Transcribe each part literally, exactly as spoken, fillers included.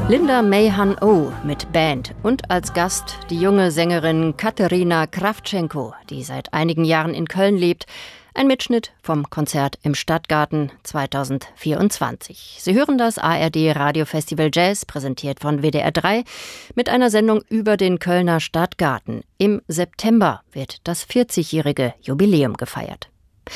Linda Mayhan-O mit Band und als Gast die junge Sängerin Katerina Krawtschenko, die seit einigen Jahren in Köln lebt. Ein Mitschnitt vom Konzert im Stadtgarten zweitausendvierundzwanzig. Sie hören das A R D Radiofestival Jazz, präsentiert von W D R drei, mit einer Sendung über den Kölner Stadtgarten. Im September wird das vierzigjährige Jubiläum gefeiert.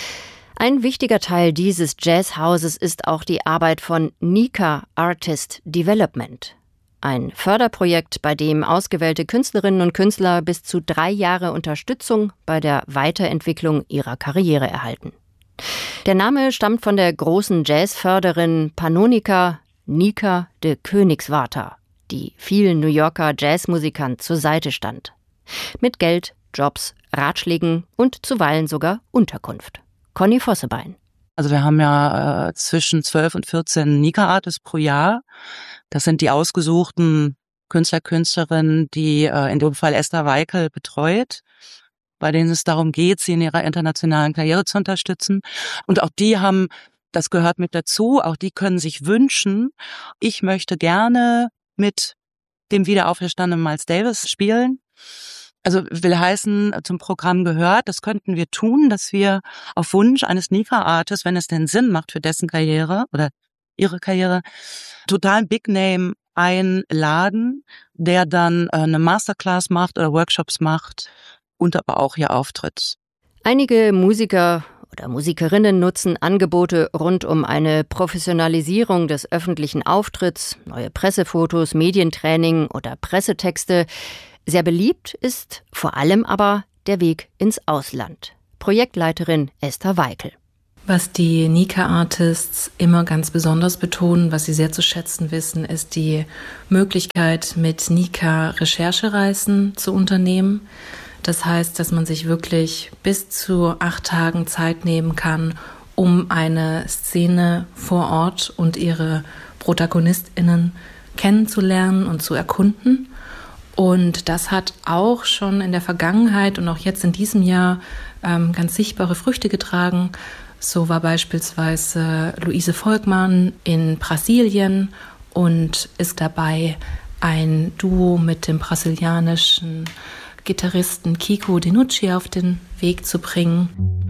Ein wichtiger Teil dieses Jazzhauses ist auch die Arbeit von Nika Artist Development. Ein Förderprojekt, bei dem ausgewählte Künstlerinnen und Künstler bis zu drei Jahre Unterstützung bei der Weiterentwicklung ihrer Karriere erhalten. Der Name stammt von der großen Jazzförderin Pannonica Nika de Koenigswarter, die vielen New Yorker Jazzmusikern zur Seite stand. Mit Geld, Jobs, Ratschlägen und zuweilen sogar Unterkunft. Conny Vossebein. Also wir haben ja äh, zwischen zwölf und vierzehn Nika-Artists pro Jahr. Das sind die ausgesuchten Künstler, Künstlerinnen, die äh, in dem Fall Esther Weikel betreut, bei denen es darum geht, sie in ihrer internationalen Karriere zu unterstützen. Und auch die haben, das gehört mit dazu, auch die können sich wünschen, ich möchte gerne mit dem wiederauferstandenen Miles Davis spielen. Also will heißen, zum Programm gehört, das könnten wir tun, dass wir auf Wunsch eines Nika-Artists, wenn es denn Sinn macht für dessen Karriere oder ihre Karriere, totalen Big Name einladen, der dann eine Masterclass macht oder Workshops macht und aber auch hier auftritt. Einige Musiker oder Musikerinnen nutzen Angebote rund um eine Professionalisierung des öffentlichen Auftritts, neue Pressefotos, Medientraining oder Pressetexte. Sehr beliebt ist vor allem aber der Weg ins Ausland. Projektleiterin Esther Weikel. Was die Nika-Artists immer ganz besonders betonen, was sie sehr zu schätzen wissen, ist die Möglichkeit, mit Nika Recherchereisen zu unternehmen. Das heißt, dass man sich wirklich bis zu acht Tagen Zeit nehmen kann, um eine Szene vor Ort und ihre ProtagonistInnen kennenzulernen und zu erkunden. Und das hat auch schon in der Vergangenheit und auch jetzt in diesem Jahr ähm, ganz sichtbare Früchte getragen. So war beispielsweise Luise Volkmann in Brasilien und ist dabei, ein Duo mit dem brasilianischen Gitarristen Kiko Dinucci auf den Weg zu bringen.